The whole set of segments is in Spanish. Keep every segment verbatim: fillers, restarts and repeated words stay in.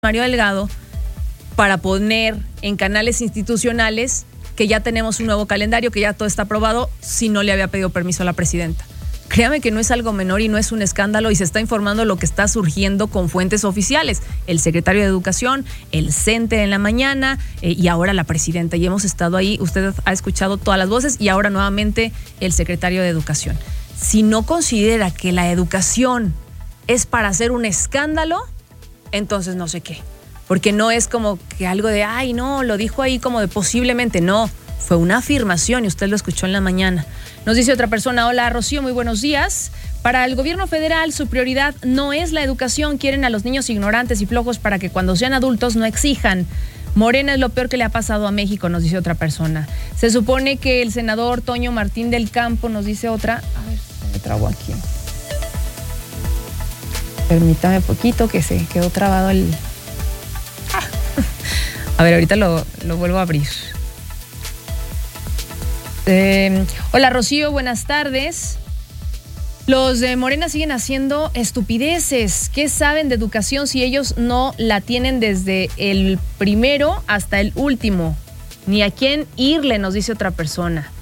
Mario Delgado para poner en canales institucionales que ya tenemos un nuevo calendario, que ya todo está aprobado, si no le había pedido permiso a la presidenta. Créame que no es algo menor y no es un escándalo, y se está informando lo que está surgiendo con fuentes oficiales. El secretario de Educación, el CENTE en la mañana eh, y ahora la presidenta. Y hemos estado ahí, usted ha escuchado todas las voces, y ahora nuevamente el secretario de Educación. Si no considera que la educación es para hacer un escándalo, entonces no sé qué. Porque no es como que algo de, ay, no, lo dijo ahí como de posiblemente. No, fue una afirmación y usted lo escuchó en la mañana. Nos dice otra persona: hola Rocío, muy buenos días. Para el gobierno federal su prioridad no es la educación. Quieren a los niños ignorantes y flojos para que cuando sean adultos no exijan. Morena es lo peor que le ha pasado a México, nos dice otra persona. Se supone que el senador Toño Martín del Campo, nos dice otra. A ver, se me trabó aquí. Permítame poquito que se quedó trabado el... Ah. A ver, ahorita lo, lo vuelvo a abrir. Eh, hola Rocío, buenas tardes. Los de Morena siguen haciendo estupideces. ¿Qué saben de educación si ellos no la tienen desde el primero hasta el último? Ni a quién irle, nos dice otra persona.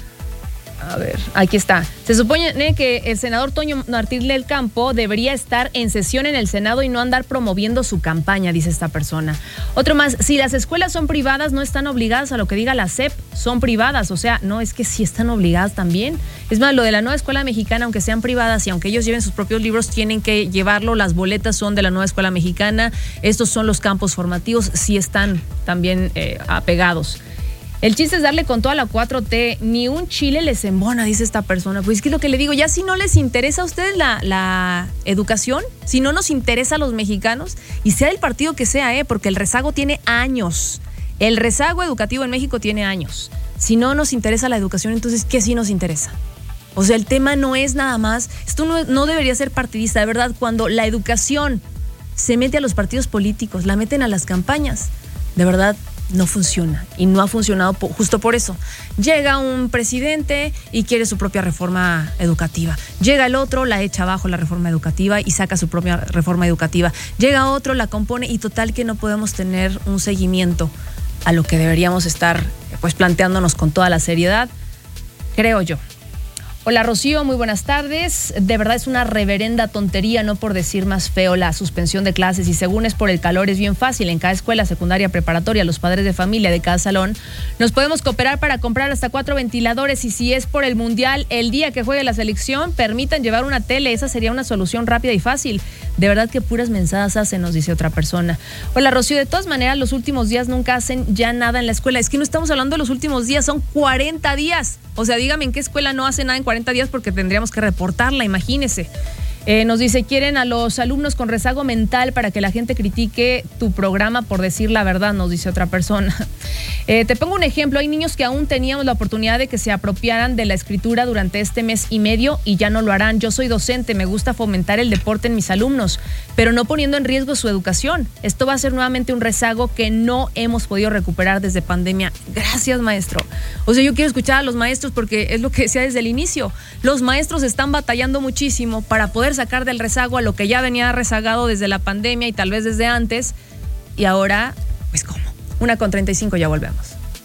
A ver, aquí está. Se supone que el senador Toño Martín del Campo debería estar en sesión en el Senado y no andar promoviendo su campaña, dice esta persona. Otro más: si las escuelas son privadas, no están obligadas a lo que diga la S E P, son privadas. O sea, no, es que sí están obligadas también. Es más, lo de la nueva escuela mexicana, aunque sean privadas y aunque ellos lleven sus propios libros, tienen que llevarlo. Las boletas son de la nueva escuela mexicana. Estos son los campos formativos, sí están también eh, apegados. El chiste es darle con toda la cuatro T, ni un chile les embona, dice esta persona. Pues es que es lo que le digo, ya si no les interesa a ustedes la, la educación, si no nos interesa a los mexicanos, y sea el partido que sea, eh, porque el rezago tiene años. El rezago educativo en México tiene años. Si no nos interesa la educación, entonces, ¿qué sí nos interesa? O sea, el tema no es nada más, esto no, no debería ser partidista, de verdad. Cuando la educación se mete a los partidos políticos, la meten a las campañas, de verdad, no funciona, y no ha funcionado po- justo por eso. Llega un presidente y quiere su propia reforma educativa. Llega el otro, la echa abajo la reforma educativa y saca su propia reforma educativa. Llega otro, la compone, y total que no podemos tener un seguimiento a lo que deberíamos estar pues planteándonos con toda la seriedad, creo yo. Hola Rocío, muy buenas tardes. De verdad es una reverenda tontería, no por decir más feo, la suspensión de clases, y según es por el calor, es bien fácil. En cada escuela secundaria, preparatoria, los padres de familia de cada salón nos podemos cooperar para comprar hasta cuatro ventiladores, y si es por el mundial, el día que juegue la selección, permitan llevar una tele. Esa sería una solución rápida y fácil. De verdad que puras mensadas hacen, nos dice otra persona. Hola Rocío, de todas maneras los últimos días nunca hacen ya nada en la escuela. Es que no estamos hablando de los últimos días, son cuarenta días. O sea, dígame en qué escuela no hace nada en cuarenta días, porque tendríamos que reportarla, imagínese. Eh, nos dice: quieren a los alumnos con rezago mental para que la gente critique tu programa por decir la verdad, nos dice otra persona. Eh, te pongo un ejemplo: hay niños que aún teníamos la oportunidad de que se apropiaran de la escritura durante este mes y medio y ya no lo harán. Yo soy docente, me gusta fomentar el deporte en mis alumnos, pero no poniendo en riesgo su educación. Esto va a ser nuevamente un rezago que no hemos podido recuperar desde pandemia. Gracias, maestro. O sea, yo quiero escuchar a los maestros, porque es lo que decía desde el inicio. Los maestros están batallando muchísimo para poder sacar del rezago a lo que ya venía rezagado desde la pandemia y tal vez desde antes. Y ahora, pues ¿cómo? Una con treinta y cinco, ya volvemos.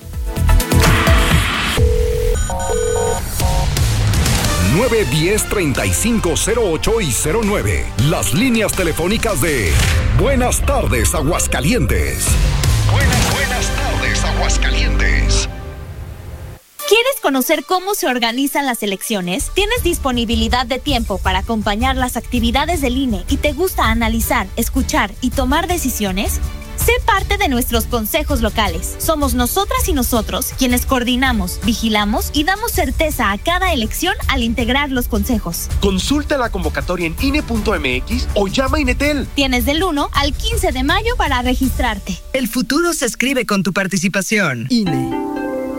nueve diez, treinta y cinco, cero ocho y cero nueve. Las líneas telefónicas de Buenas Tardes, Aguascalientes. Buenas, buenas tardes, Aguascalientes. ¿Quieres conocer cómo se organizan las elecciones? ¿Tienes disponibilidad de tiempo para acompañar las actividades del I N E y te gusta analizar, escuchar y tomar decisiones? Sé parte de nuestros consejos locales. Somos nosotras y nosotros quienes coordinamos, vigilamos y damos certeza a cada elección al integrar los consejos. Consulta la convocatoria en I N E punto M X o llama a Inetel. Tienes del uno al quince de mayo para registrarte. El futuro se escribe con tu participación. I N E.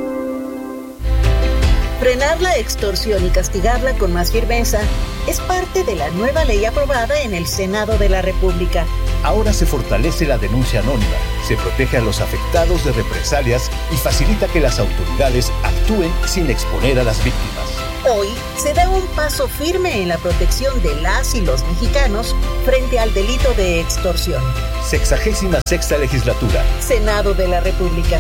Frenar la extorsión y castigarla con más firmeza es parte de la nueva ley aprobada en el Senado de la República. Ahora se fortalece la denuncia anónima, se protege a los afectados de represalias y facilita que las autoridades actúen sin exponer a las víctimas. Hoy se da un paso firme en la protección de las y los mexicanos frente al delito de extorsión. Sexagésima sexta legislatura. Senado de la República.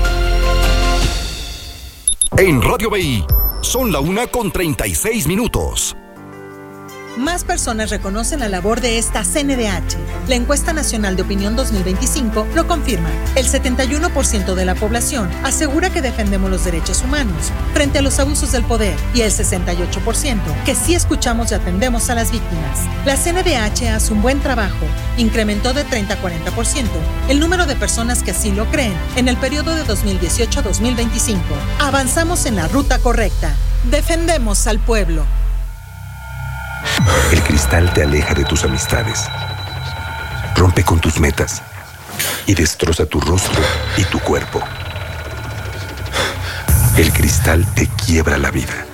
En Radio B I, son la una con treinta y seis minutos. Más personas reconocen la labor de esta C N D H. La Encuesta Nacional de Opinión dos mil veinticinco lo confirma. El setenta y uno por ciento de la población asegura que defendemos los derechos humanos frente a los abusos del poder y el sesenta y ocho por ciento que sí escuchamos y atendemos a las víctimas. La C N D H hace un buen trabajo. Incrementó de treinta a cuarenta por ciento el número de personas que así lo creen en el periodo de dos mil dieciocho a dos mil veinticinco. Avanzamos en la ruta correcta. Defendemos al pueblo. El cristal te aleja de tus amistades, rompe con tus metas y destroza tu rostro y tu cuerpo. El cristal te quiebra la vida.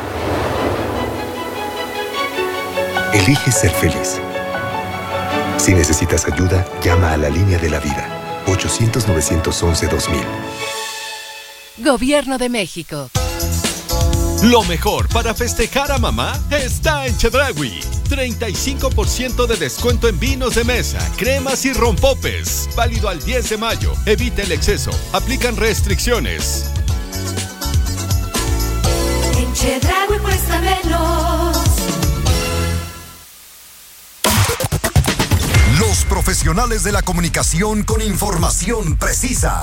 Elige ser feliz. Si necesitas ayuda, llama a la línea de la vida, ochocientos, novecientos once, dos mil. Gobierno de México. Lo mejor para festejar a mamá está en Chedraui. treinta y cinco por ciento de descuento en vinos de mesa, cremas y rompopes. Válido al diez de mayo. Evita el exceso. Aplican restricciones. En Chedraui cuesta menos. Los profesionales de la comunicación con información precisa.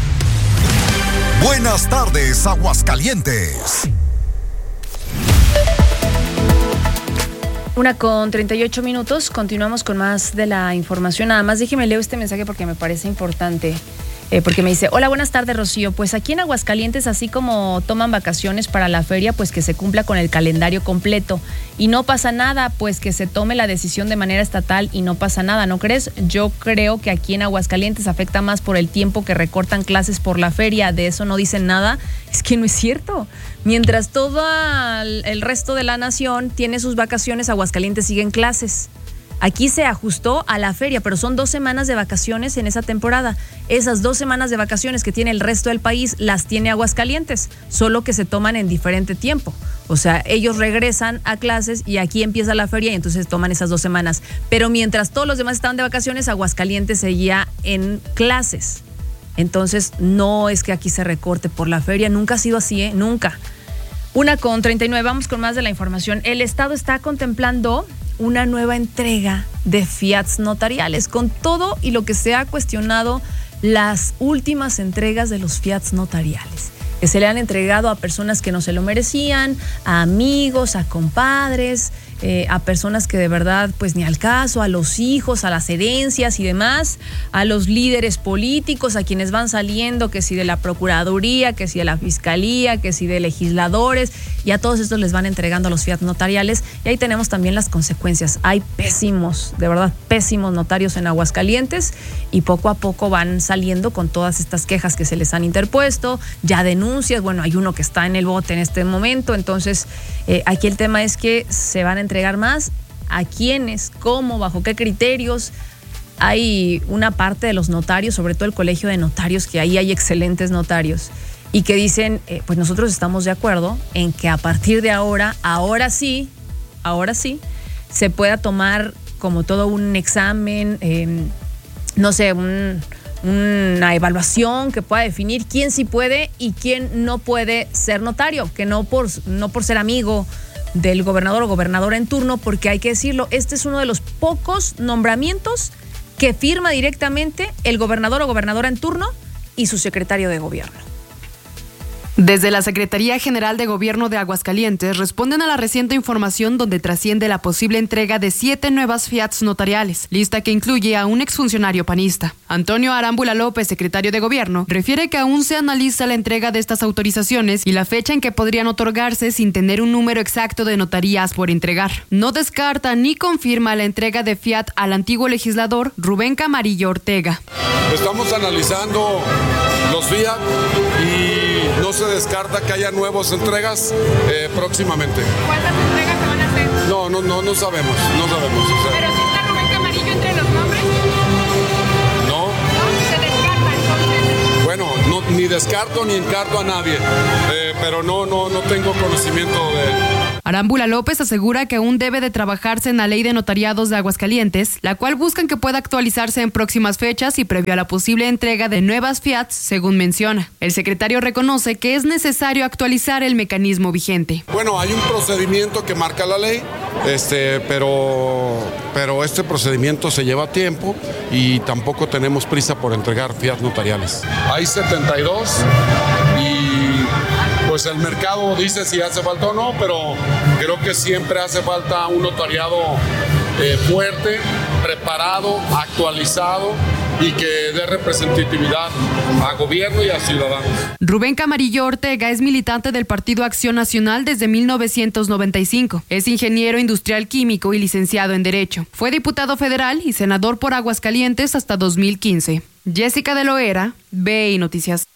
Buenas tardes, Aguascalientes. Una con treinta y ocho minutos, continuamos con más de la información. Nada más déjeme leo este mensaje porque me parece importante. Eh, porque me dice, hola, buenas tardes, Rocío. Pues aquí en Aguascalientes, así como toman vacaciones para la feria, pues que se cumpla con el calendario completo. Y no pasa nada, pues que se tome la decisión de manera estatal y no pasa nada, ¿no crees? Yo creo que aquí en Aguascalientes afecta más por el tiempo que recortan clases por la feria. De eso no dicen nada. Es que no es cierto. Mientras todo el resto de la nación tiene sus vacaciones, Aguascalientes sigue en clases. Aquí se ajustó a la feria, pero son dos semanas de vacaciones en esa temporada. Esas dos semanas de vacaciones que tiene el resto del país las tiene Aguascalientes, solo que se toman en diferente tiempo. O sea, ellos regresan a clases y aquí empieza la feria y entonces toman esas dos semanas. Pero mientras todos los demás estaban de vacaciones, Aguascalientes seguía en clases. Entonces, no es que aquí se recorte por la feria, nunca ha sido así, ¿eh? Nunca. Una con treinta y nueve, vamos con más de la información. El Estado está contemplando una nueva entrega de fiats notariales, con todo y lo que se ha cuestionado las últimas entregas de los fiats notariales, que se le han entregado a personas que no se lo merecían, a amigos, a compadres, eh, a personas que de verdad pues ni al caso, a los hijos, a las herencias y demás, a los líderes políticos, a quienes van saliendo, que si de la Procuraduría, que si de la Fiscalía, que si de legisladores, y a todos estos les van entregando los fiat notariales. Y ahí tenemos también las consecuencias. Hay pésimos, de verdad pésimos notarios en Aguascalientes, y poco a poco van saliendo con todas estas quejas que se les han interpuesto, ya denuncias. Bueno, hay uno que está en el bote en este momento. Entonces eh, aquí el tema es que se van a entregar más. ¿A quiénes? ¿Cómo? ¿Bajo qué criterios? Hay una parte de los notarios, sobre todo el colegio de notarios, que ahí hay excelentes notarios, y que dicen, eh, pues nosotros estamos de acuerdo en que a partir de ahora, ahora sí, ahora sí, se pueda tomar como todo un examen, eh, no sé, un, una evaluación que pueda definir quién sí puede y quién no puede ser notario, que no por, no por ser amigo del gobernador o gobernadora en turno, porque hay que decirlo, este es uno de los pocos nombramientos que firma directamente el gobernador o gobernadora en turno y su secretario de gobierno. Desde la Secretaría General de Gobierno de Aguascalientes responden a la reciente información donde trasciende la posible entrega de siete nuevas fiats notariales, lista que incluye a un exfuncionario panista. Antonio Arámbula López, secretario de Gobierno, refiere que aún se analiza la entrega de estas autorizaciones y la fecha en que podrían otorgarse sin tener un número exacto de notarías por entregar. No descarta ni confirma la entrega de fiat al antiguo legislador Rubén Camarillo Ortega. Estamos analizando los fiat y no se descarta que haya nuevas entregas eh, próximamente. ¿Cuántas entregas se van a hacer? No, no, no, no sabemos, no sabemos. O sea, ¿pero si está Rubén Camarillo entre los nombres? No. ¿No? ¿Se descarta entonces? Bueno, no, ni descarto ni encarto a nadie, eh, pero no, no, no tengo conocimiento de... Arámbula López asegura que aún debe de trabajarse en la ley de notariados de Aguascalientes, la cual buscan que pueda actualizarse en próximas fechas y previo a la posible entrega de nuevas Fiats, según menciona. El secretario reconoce que es necesario actualizar el mecanismo vigente. Bueno, hay un procedimiento que marca la ley, este, pero, pero este procedimiento se lleva tiempo y tampoco tenemos prisa por entregar Fiat notariales. Hay setenta y dos y pues el mercado dice si hace falta o no, pero creo que siempre hace falta un notariado eh, fuerte, preparado, actualizado y que dé representatividad a gobierno y a ciudadanos. Rubén Camarillo Ortega es militante del Partido Acción Nacional desde mil novecientos noventa y cinco. Es ingeniero industrial químico y licenciado en Derecho. Fue diputado federal y senador por Aguascalientes hasta dos mil quince. Jessica de Loera, B I Noticias.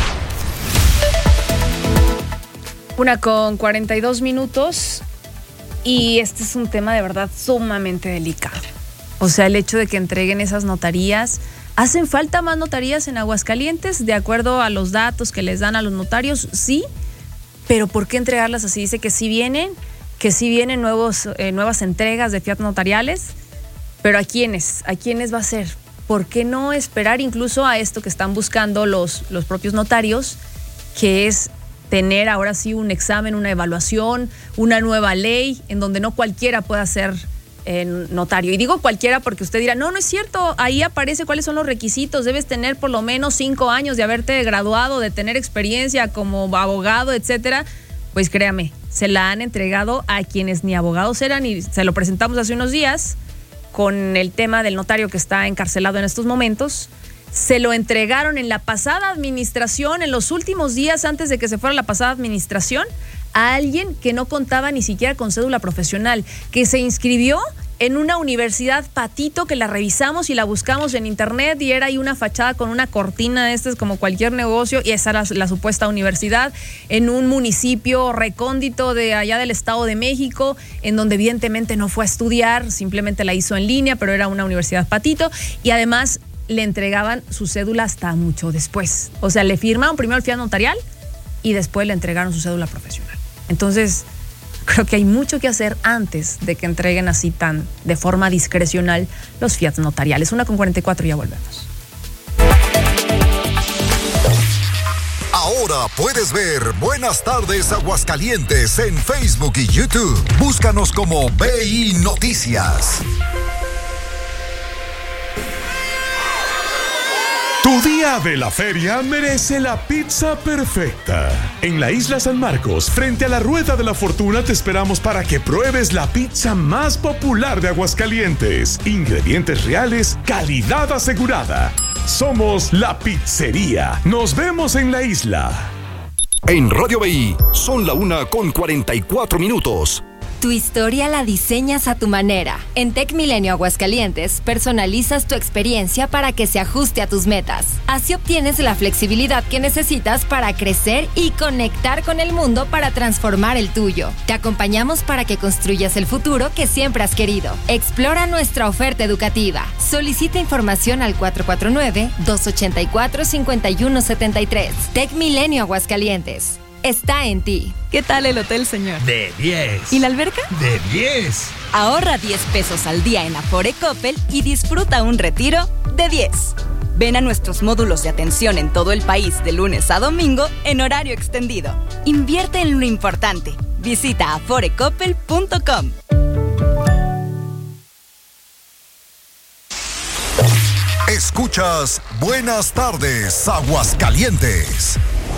Una con cuarenta y dos minutos y este es un tema de verdad sumamente delicado. O sea, el hecho de que entreguen esas notarías. ¿Hacen falta más notarías en Aguascalientes? De acuerdo a los datos que les dan a los notarios, sí. Pero ¿por qué entregarlas así? Dice que sí vienen, que sí vienen nuevos, eh, nuevas entregas de Fiat notariales. Pero ¿a quiénes? ¿A quiénes va a ser? ¿Por qué no esperar incluso a esto que están buscando los, los propios notarios, que es tener ahora sí un examen, una evaluación, una nueva ley en donde no cualquiera pueda ser eh, notario? Y digo cualquiera porque usted dirá, no, no es cierto, ahí aparece cuáles son los requisitos, debes tener por lo menos cinco años de haberte graduado, de tener experiencia como abogado, etcétera. Pues créame, se la han entregado a quienes ni abogados eran y se lo presentamos hace unos días con el tema del notario que está encarcelado en estos momentos. Se lo entregaron en la pasada administración, en los últimos días antes de que se fuera la pasada administración, a alguien que no contaba ni siquiera con cédula profesional, que se inscribió en una universidad patito que la revisamos y la buscamos en internet y era ahí una fachada con una cortina de estas como cualquier negocio y esa era la, la supuesta universidad en un municipio recóndito de allá del Estado de México, en donde evidentemente no fue a estudiar, simplemente la hizo en línea, pero era una universidad patito y además le entregaban su cédula hasta mucho después. O sea, le firmaron primero el Fiat notarial y después le entregaron su cédula profesional. Entonces, creo que hay mucho que hacer antes de que entreguen así tan de forma discrecional los Fiat notariales. Una con cuarenta y cuatro, ya volvemos. Ahora puedes ver Buenas Tardes Aguascalientes en Facebook y YouTube. Búscanos como B I Noticias. Tu día de la feria merece la pizza perfecta. En la Isla San Marcos, frente a la Rueda de la Fortuna, te esperamos para que pruebes la pizza más popular de Aguascalientes. Ingredientes reales, calidad asegurada. Somos La Pizzería. Nos vemos en la isla. En Radio B I, son la una con cuarenta y cuatro minutos. Tu historia la diseñas a tu manera. En Tec Milenio Aguascalientes, personalizas tu experiencia para que se ajuste a tus metas. Así obtienes la flexibilidad que necesitas para crecer y conectar con el mundo para transformar el tuyo. Te acompañamos para que construyas el futuro que siempre has querido. Explora nuestra oferta educativa. Solicita información al cuatro cuatro nueve, dos ocho cuatro, cinco uno siete tres. Tec Milenio Aguascalientes. Está en ti. ¿Qué tal el hotel, señor? De diez. ¿Y la alberca? De diez. Ahorra diez pesos al día en Afore Coppel y disfruta un retiro de diez. Ven a nuestros módulos de atención en todo el país de lunes a domingo en horario extendido. Invierte en lo importante. Visita afore coppel punto com. Escuchas Buenas Tardes Aguascalientes.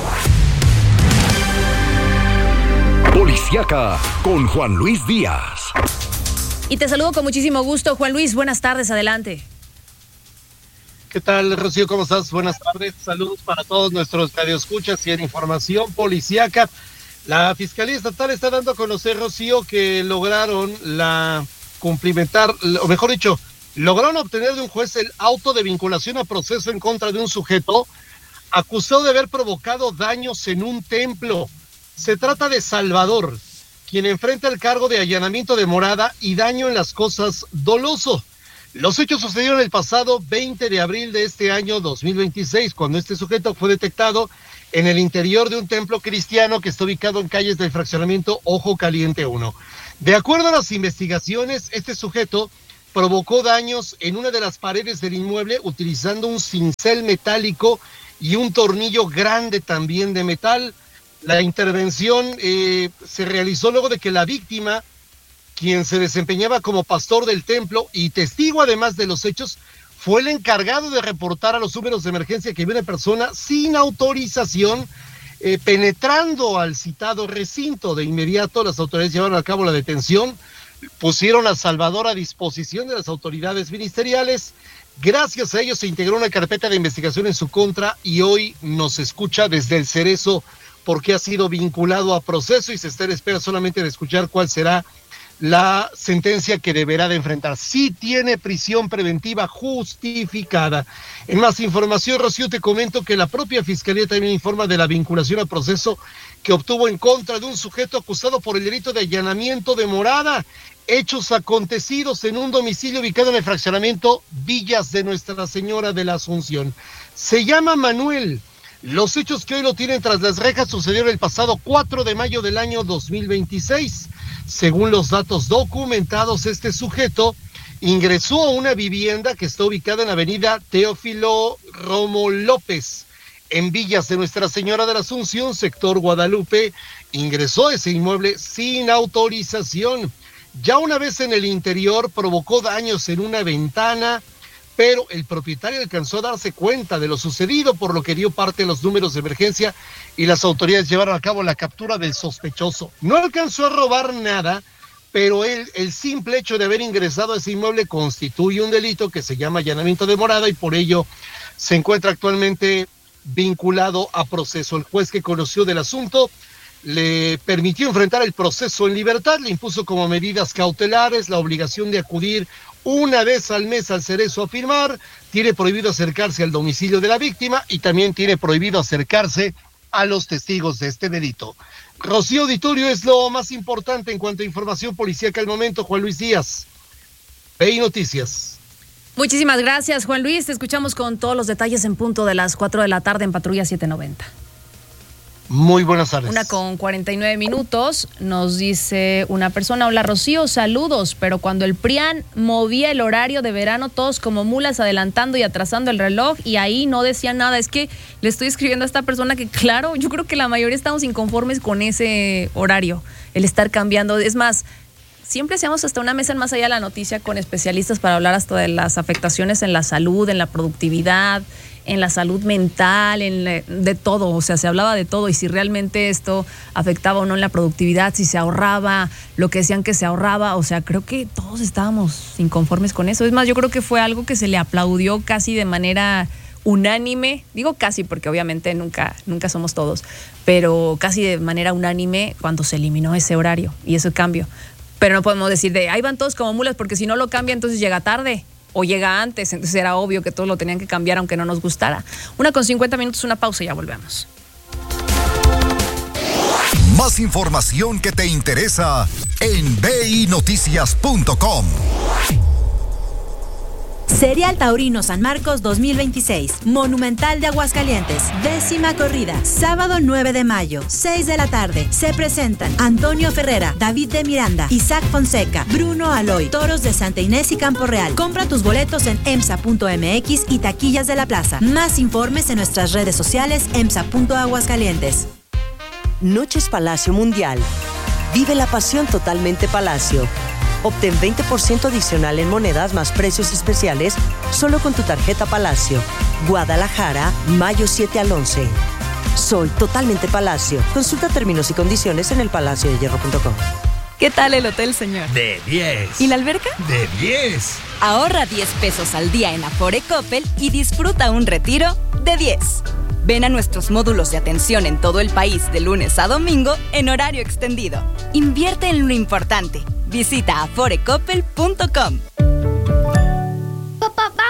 Policiaca con Juan Luis Díaz. Y te saludo con muchísimo gusto, Juan Luis. Buenas tardes, adelante. ¿Qué tal, Rocío? ¿Cómo estás? Buenas tardes. Saludos para todos nuestros radioescuchas y en información policiaca. La Fiscalía Estatal está dando a conocer, Rocío, que lograron la cumplimentar, o mejor dicho, lograron obtener de un juez el auto de vinculación a proceso en contra de un sujeto acusado de haber provocado daños en un templo. Se trata de Salvador, quien enfrenta el cargo de allanamiento de morada y daño en las cosas doloso. Los hechos sucedieron el pasado veinte de abril de este año dos mil veintiséis, cuando este sujeto fue detectado en el interior de un templo cristiano que está ubicado en calles del fraccionamiento Ojo Caliente uno. De acuerdo a las investigaciones, este sujeto provocó daños en una de las paredes del inmueble utilizando un cincel metálico y un tornillo grande también de metal. La intervención eh, se realizó luego de que la víctima, quien se desempeñaba como pastor del templo y testigo además de los hechos, fue el encargado de reportar a los números de emergencia que había una persona sin autorización eh, penetrando al citado recinto. De inmediato las autoridades llevaron a cabo la detención, pusieron a Salvador a disposición de las autoridades ministeriales. Gracias a ello se integró una carpeta de investigación en su contra y hoy nos escucha desde el Cerezo porque ha sido vinculado a proceso y se está en espera solamente de escuchar cuál será la sentencia que deberá de enfrentar. Sí tiene prisión preventiva justificada. En más información, Rocío, te comento que la propia Fiscalía también informa de la vinculación al proceso que obtuvo en contra de un sujeto acusado por el delito de allanamiento de morada. Hechos acontecidos en un domicilio ubicado en el fraccionamiento Villas de Nuestra Señora de la Asunción. Se llama Manuel. Los hechos que hoy lo tienen tras las rejas sucedieron el pasado cuatro de mayo del año dos mil veintiséis. Según los datos documentados, este sujeto ingresó a una vivienda que está ubicada en la avenida Teófilo Romo López, en Villas de Nuestra Señora de la Asunción, sector Guadalupe. Ingresó a ese inmueble sin autorización. Ya una vez en el interior provocó daños en una ventana, pero el propietario alcanzó a darse cuenta de lo sucedido, por lo que dio parte de los números de emergencia y las autoridades llevaron a cabo la captura del sospechoso. No alcanzó a robar nada, pero él, el simple hecho de haber ingresado a ese inmueble constituye un delito que se llama allanamiento de morada y por ello se encuentra actualmente vinculado a proceso. El juez que conoció del asunto le permitió enfrentar el proceso en libertad, le impuso como medidas cautelares la obligación de acudir una vez al mes al Cerezo a firmar, tiene prohibido acercarse al domicilio de la víctima y también tiene prohibido acercarse a los testigos de este delito. Rocío, auditorio, es lo más importante en cuanto a información policíaca al momento. Juan Luis Díaz, V I Noticias. Muchísimas gracias, Juan Luis. Te escuchamos con todos los detalles en punto de las cuatro de la tarde en Patrulla setecientos noventa. Muy buenas tardes. Una con cuarenta y nueve minutos, nos dice una persona: hola Rocío, saludos, pero cuando el PRIAN movía el horario de verano, todos como mulas adelantando y atrasando el reloj y ahí no decía nada. Es que le estoy escribiendo a esta persona que claro, yo creo que la mayoría estamos inconformes con ese horario, el estar cambiando. Es más, siempre hacemos hasta una mesa en Más Allá de la Noticia con especialistas para hablar hasta de las afectaciones en la salud, en la productividad, en la salud mental, en la, de todo, o sea, se hablaba de todo y si realmente esto afectaba o no en la productividad, si se ahorraba lo que decían que se ahorraba, o sea, creo que todos estábamos inconformes con eso. Es más, yo creo que fue algo que se le aplaudió casi de manera unánime, digo casi porque obviamente nunca, nunca somos todos, pero casi de manera unánime cuando se eliminó ese horario y ese cambio. Pero no podemos decir de ahí van todos como mulas porque si no lo cambia entonces llega tarde. O llega antes, entonces era obvio que todos lo tenían que cambiar aunque no nos gustara. Una con cincuenta minutos, una pausa y ya volvemos. Más información que te interesa en v i noticias punto com. Serial Taurino San Marcos dos mil veintiséis, Monumental de Aguascalientes, décima corrida, sábado nueve de mayo, seis de la tarde. Se presentan Antonio Ferrera, David de Miranda, Isaac Fonseca, Bruno Aloy, Toros de Santa Inés y Campo Real. Compra tus boletos en emsa punto m x y taquillas de la plaza. Más informes en nuestras redes sociales emsa punto aguascalientes. Noches Palacio Mundial. Vive la pasión totalmente Palacio. Obtén veinte por ciento adicional en monedas más precios especiales solo con tu tarjeta Palacio. Guadalajara, mayo siete al once. Soy totalmente Palacio. Consulta términos y condiciones en el palacio de hierro punto com. ¿Qué tal el hotel, señor? De diez. ¿Y la alberca? De diez. Ahorra diez pesos al día en Afore Coppel y disfruta un retiro de diez. Ven a nuestros módulos de atención en todo el país de lunes a domingo en horario extendido. Invierte en lo importante. Visita afore coppel punto com. Papá, ¿vamos a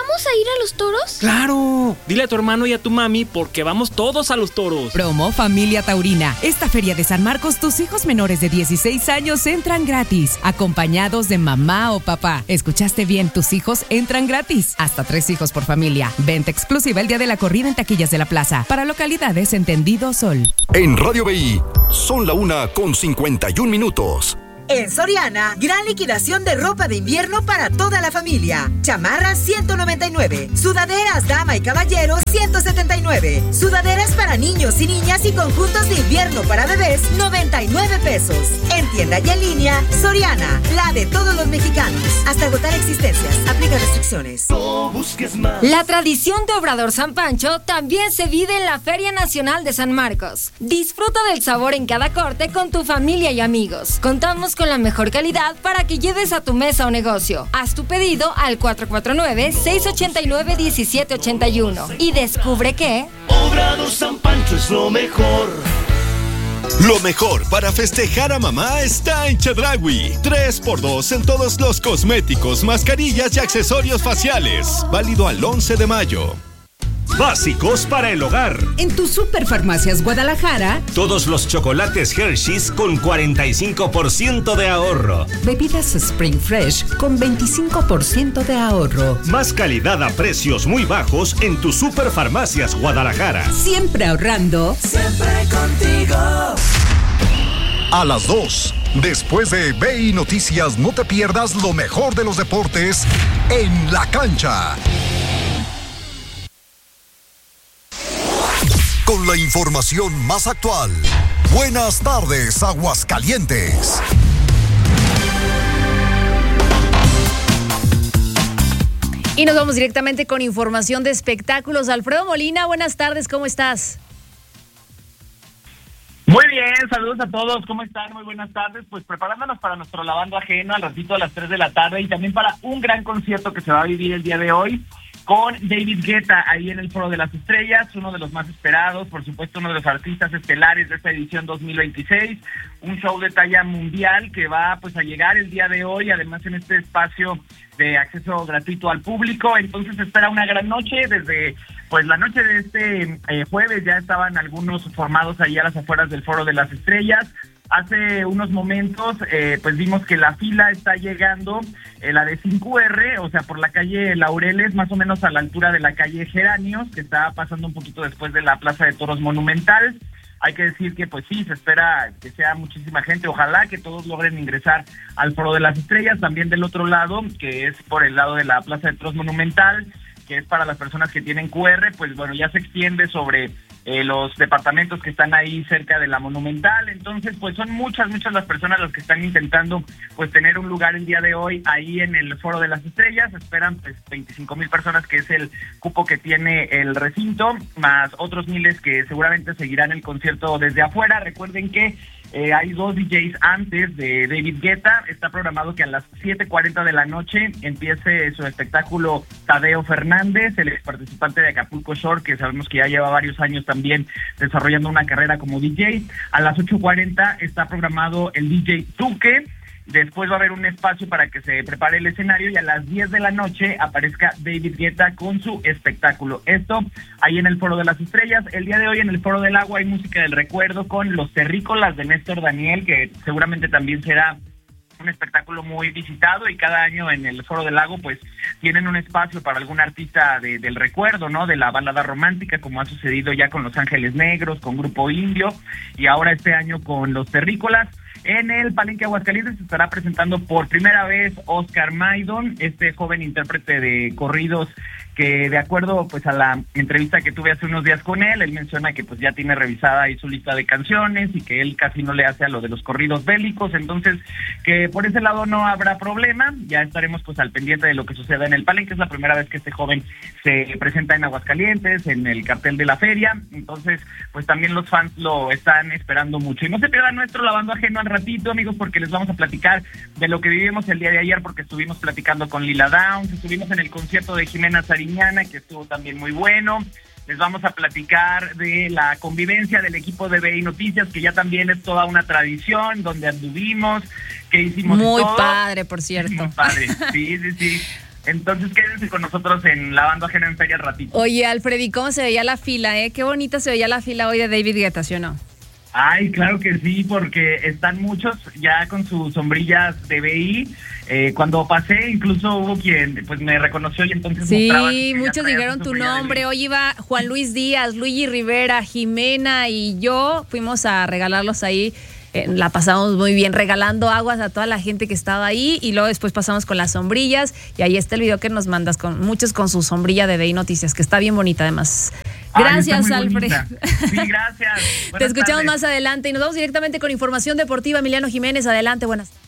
ir a los toros? ¡Claro! Dile a tu hermano y a tu mami porque vamos todos a los toros. Promo Familia Taurina. Esta feria de San Marcos, tus hijos menores de dieciséis años entran gratis, acompañados de mamá o papá. ¿Escuchaste bien? Tus hijos entran gratis. Hasta tres hijos por familia. Venta exclusiva el día de la corrida en taquillas de la plaza. Para localidades entendido Sol. En Radio B I, son la una con cincuenta y un minutos. En Soriana, gran liquidación de ropa de invierno para toda la familia. Chamarras ciento noventa y nueve, sudaderas dama y caballero ciento setenta y nueve, sudaderas para niños y niñas y conjuntos de invierno para bebés noventa y nueve pesos. En tienda y en línea, Soriana, la de todos los mexicanos. Hasta agotar existencias, aplica restricciones. No busques más. La tradición de Obrador San Pancho también se vive en la Feria Nacional de San Marcos. Disfruta del sabor en cada corte con tu familia y amigos. Contamos con la mejor calidad para que lleves a tu mesa o negocio. Haz tu pedido al cuatro cuatro nueve, seis ocho nueve, uno siete ocho uno y descubre que Obrador San Pancho es lo mejor. Lo mejor para festejar a mamá está en Chedraui. tres por dos en todos los cosméticos, mascarillas y accesorios faciales. Válido al once de mayo. Básicos para el hogar. En tu Superfarmacias Guadalajara, todos los chocolates Hershey's con cuarenta y cinco por ciento de ahorro. bebidas Spring Fresh con veinticinco por ciento de ahorro. Más calidad a precios muy bajos en tu Superfarmacias Guadalajara. Siempre ahorrando. Siempre contigo. A las dos, después de B I Noticias, no te pierdas lo mejor de los deportes en la cancha. Con la información más actual. Buenas tardes, Aguascalientes. Y nos vamos directamente con información de espectáculos. Alfredo Molina, buenas tardes, ¿cómo estás? Muy bien, saludos a todos, ¿cómo están? Muy buenas tardes, pues preparándonos para nuestro lavando ajeno al ratito a las tres de la tarde y también para un gran concierto que se va a vivir el día de hoy con David Guetta ahí en el Foro de las Estrellas, uno de los más esperados, por supuesto uno de los artistas estelares de esta edición dos mil veintiséis, un show de talla mundial que va pues a llegar el día de hoy, además en este espacio de acceso gratuito al público, entonces se espera una gran noche. Desde pues la noche de este eh, jueves ya estaban algunos formados ahí a las afueras del Foro de las Estrellas. Hace unos momentos, eh, pues vimos que la fila está llegando, eh, la de cinco R, o sea, por la calle Laureles, más o menos a la altura de la calle Geranios, que está pasando un poquito después de la Plaza de Toros Monumental. Hay que decir que, pues sí, se espera que sea muchísima gente. Ojalá que todos logren ingresar al Foro de las Estrellas. También del otro lado, que es por el lado de la Plaza de Toros Monumental, que es para las personas que tienen Q R, pues bueno, ya se extiende sobre eh, los departamentos que están ahí cerca de la Monumental. Entonces, pues son muchas, muchas las personas las que están intentando pues tener un lugar el día de hoy ahí en el Foro de las Estrellas. Esperan pues veinticinco mil personas, que es el cupo que tiene el recinto, más otros miles que seguramente seguirán el concierto desde afuera. Recuerden que Eh, hay dos D Js antes de David Guetta. Está programado que a las siete cuarenta de la noche empiece su espectáculo Tadeo Fernández, el ex participante de Acapulco Shore, que sabemos que ya lleva varios años también desarrollando una carrera como D J. A las ocho cuarenta está programado el D J Tuque. Después va a haber un espacio para que se prepare el escenario y a las diez de la noche aparezca David Guetta con su espectáculo. Esto ahí en el Foro de las Estrellas. El día de hoy en el Foro del Agua hay música del recuerdo con Los Terrícolas de Néstor Daniel, que seguramente también será un espectáculo muy visitado, y cada año en el Foro del Lago pues tienen un espacio para algún artista de, del recuerdo, ¿no? De la balada romántica, como ha sucedido ya con Los Ángeles Negros, con Grupo Indio, y ahora este año con Los Terrícolas. En el Palenque Aguascalientes se estará presentando por primera vez Oscar Maidon, este joven intérprete de corridos que, de acuerdo pues a la entrevista que tuve hace unos días con él, él menciona que pues ya tiene revisada ahí su lista de canciones y que él casi no le hace a lo de los corridos bélicos, entonces que por ese lado no habrá problema. Ya estaremos pues al pendiente de lo que suceda en el Palenque. Es la primera vez que este joven se presenta en Aguascalientes, en el cartel de la feria, entonces pues también los fans lo están esperando mucho. Y no se pierdan nuestro lavando ajeno al ratito, amigos, porque les vamos a platicar de lo que vivimos el día de ayer, porque estuvimos platicando con Lila Downs, estuvimos en el concierto de Jimena Sariñana, que estuvo también muy bueno. Les vamos a platicar de la convivencia del equipo de B I Noticias, que ya también es toda una tradición, donde anduvimos, que hicimos muy todo. padre, por cierto. Muy padre, sí, sí, sí. Entonces quédense con nosotros en Lavando Ajeno en Feria al ratito. Oye, Alfred, ¿y cómo se veía la fila, eh? Qué bonita se veía la fila hoy de David Guetta, ¿sí o no? Ay, claro que sí, porque están muchos ya con sus sombrillas de B I. Eh, cuando pasé, incluso hubo quien pues me reconoció y entonces sí, mostraba que muchos dijeron tu nombre. Hoy iba Juan Luis Díaz, Luigi Rivera, Jimena y yo fuimos a regalarlos ahí. Eh, la pasamos muy bien regalando aguas a toda la gente que estaba ahí y luego después pasamos con las sombrillas y ahí está el video que nos mandas con muchos con su sombrilla de B I Noticias, que está bien bonita además. Gracias, Ay, Alfred. Sí, gracias. Te escuchamos tardes. más adelante y nos vamos directamente con información deportiva. Emiliano Jiménez, adelante, buenas tardes.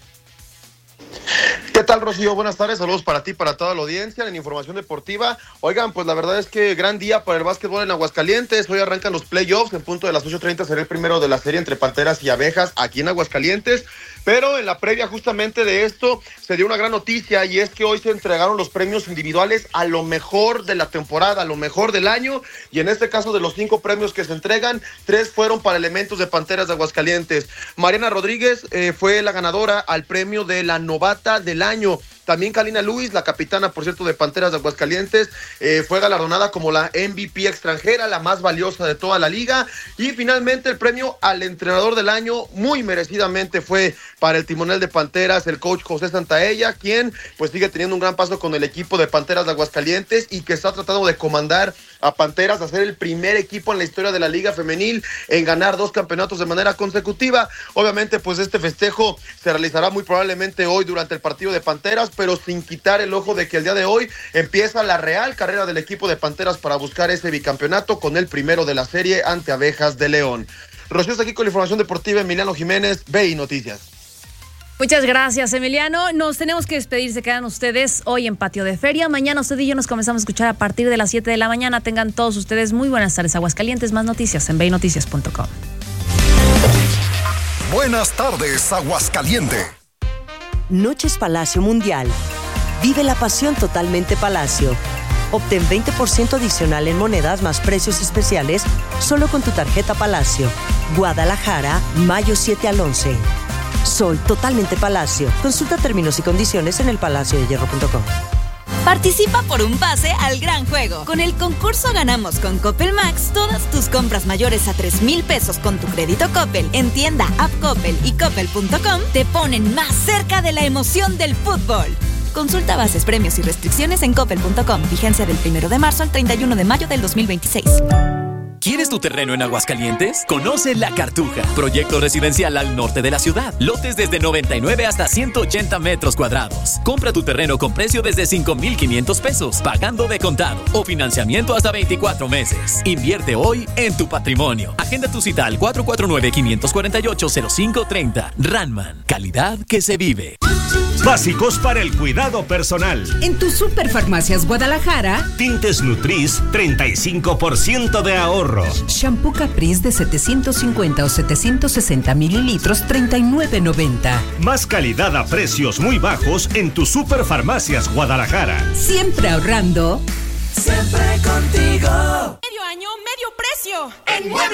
¿Qué tal, Rocío? Buenas tardes, saludos para ti, para toda la audiencia en Información Deportiva. Oigan, pues la verdad es que gran día para el básquetbol en Aguascalientes. Hoy arrancan los playoffs, en punto de las ocho treinta será el primero de la serie entre Panteras y Abejas aquí en Aguascalientes. Pero en la previa justamente de esto se dio una gran noticia y es que hoy se entregaron los premios individuales a lo mejor de la temporada, a lo mejor del año, y en este caso de los cinco premios que se entregan, tres fueron para elementos de Panteras de Aguascalientes. Mariana Rodríguez eh, fue la ganadora al premio de la novata del año. También Kalina Luis, la capitana, por cierto, de Panteras de Aguascalientes, eh, fue galardonada como la M V P extranjera, la más valiosa de toda la liga. Y finalmente el premio al entrenador del año, muy merecidamente, fue para el timonel de Panteras, el coach José Santaella, quien pues sigue teniendo un gran paso con el equipo de Panteras de Aguascalientes y que está tratando de comandar a Panteras a ser el primer equipo en la historia de la Liga Femenil en ganar dos campeonatos de manera consecutiva. Obviamente, pues este festejo se realizará muy probablemente hoy durante el partido de Panteras, pero sin quitar el ojo de que el día de hoy empieza la real carrera del equipo de Panteras para buscar ese bicampeonato con el primero de la serie ante Abejas de León. Rocío, aquí con la información deportiva, Emiliano Jiménez, B I Noticias. Muchas gracias, Emiliano. Nos tenemos que despedir, se quedan ustedes hoy en Patio de Feria. Mañana usted y yo nos comenzamos a escuchar a partir de las siete de la mañana. Tengan todos ustedes muy buenas tardes, Aguascalientes. Más noticias en b i noticias punto com. Buenas tardes, Aguascalientes. Noches Palacio Mundial. Vive la pasión totalmente Palacio. Obtén veinte por ciento adicional en monedas más precios especiales solo con tu tarjeta Palacio. Guadalajara, mayo siete al once. Sol totalmente Palacio. Consulta términos y condiciones en el palacio de hierro punto com. Participa por un pase al gran juego. Con el concurso Ganamos con Coppel Max, todas tus compras mayores a tres mil pesos con tu crédito Coppel en tienda, app Coppel y coppel punto com te ponen más cerca de la emoción del fútbol. Consulta bases, premios y restricciones en coppel punto com. Vigencia del primero de marzo al treinta y uno de mayo del dos mil veintiséis. ¿Quieres tu terreno en Aguascalientes? Conoce La Cartuja, proyecto residencial al norte de la ciudad. Lotes desde noventa y nueve hasta ciento ochenta metros cuadrados. Compra tu terreno con precio desde cinco mil quinientos pesos, pagando de contado o financiamiento hasta veinticuatro meses. Invierte hoy en tu patrimonio. Agenda tu cita al cuatro cuatro nueve, cinco cuatro ocho, cero cinco tres cero. Ranman, calidad que se vive. Básicos para el cuidado personal. En tu Superfarmacias Guadalajara, Tintes Nutris, treinta y cinco por ciento de ahorro. shampoo Caprice de setecientos cincuenta o setecientos sesenta mililitros, treinta y nueve noventa. Más calidad a precios muy bajos en tu Superfarmacias Guadalajara. Siempre ahorrando. Siempre contigo. Medio año, medio precio. En Muebles